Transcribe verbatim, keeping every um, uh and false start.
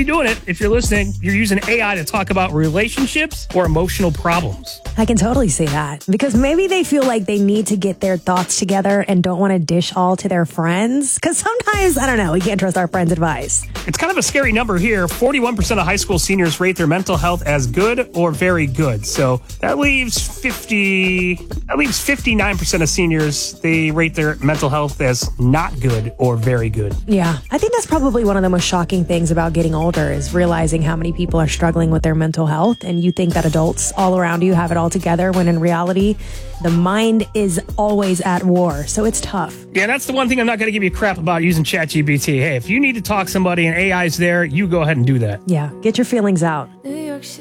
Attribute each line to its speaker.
Speaker 1: be doing it. If you're listening, you're using A I to talk about relationships or emotional problems.
Speaker 2: I can totally see that because maybe they feel like they need to get their thoughts together and don't want to dish all to their friends. Because sometimes, I don't know, we can't trust our friends' advice.
Speaker 1: It's kind of a scary number here. forty-one percent of high school seniors rate their mental health as good or very good. So that leaves fifty, that leaves fifty-nine percent of seniors, they rate their mental health as not good or very good.
Speaker 2: Yeah, I think that's probably one of the most shocking things about getting older is realizing how many people are struggling with their mental health. And you think that adults all around you have it all together when in reality, the mind is always at war. So it's tough.
Speaker 1: Yeah, that's the one thing I'm not going to give you crap about using ChatGPT. Hey, if you need to talk to somebody and A I's there, you go ahead and do that.
Speaker 2: Yeah, get your feelings out.
Speaker 3: New York City.